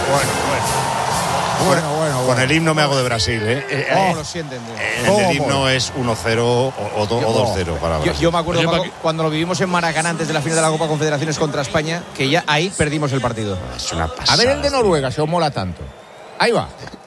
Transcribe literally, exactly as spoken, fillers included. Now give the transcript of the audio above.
Bueno, bueno. Bueno, bueno, bueno. Con el himno me hago de Brasil, ¿eh? eh ¿Cómo eh, lo sienten? En el himno es uno cero o, o dos cero para Brasil. Yo, yo me acuerdo yo, cuando, cuando lo vivimos en Maracaná antes de la final de la Copa Confederaciones contra España, que ya ahí perdimos el partido. Es una pasada. A ver el de Noruega, si os mola tanto. Ahí va.